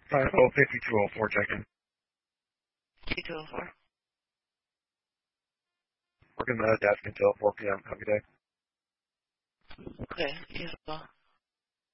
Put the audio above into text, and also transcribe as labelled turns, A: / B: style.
A: Oh, 5204, check-in.
B: 5204.
A: Working the desk until 4 p.m. Have a good day.
B: Okay, you as well.